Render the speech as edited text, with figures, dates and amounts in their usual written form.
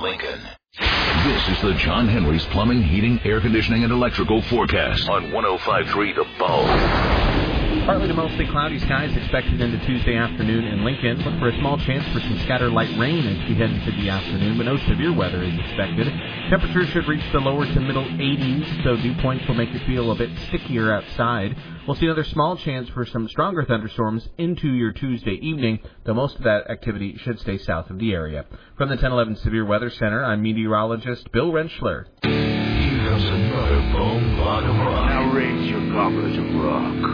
Lincoln. This is the John Henry's Plumbing, Heating, Air Conditioning, and Electrical Forecast on 105.3 The Bone. Partly to mostly cloudy skies expected into Tuesday afternoon in Lincoln. Look for a small chance for some scattered light rain as we head into the afternoon, but no severe weather is expected. Temperatures should reach the lower to middle 80s, so dew points will make it feel a bit stickier outside. We'll see another small chance for some stronger thunderstorms into your Tuesday evening, though most of that activity should stay south of the area. From the 1011 Severe Weather Center, I'm meteorologist Bill Rentschler. Here comes another bone block of rock. Now raise your goblet of rock.